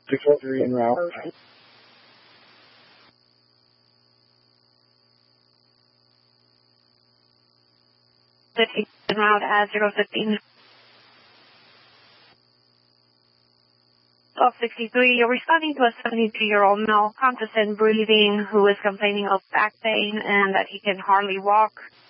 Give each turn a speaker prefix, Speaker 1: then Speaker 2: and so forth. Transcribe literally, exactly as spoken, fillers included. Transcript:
Speaker 1: six four three en route.
Speaker 2: fifty en route at zero fifteen. twelve sixty-three, you're responding to a seventy-two-year-old male, conscious and breathing, who is complaining of back pain and that he can hardly walk.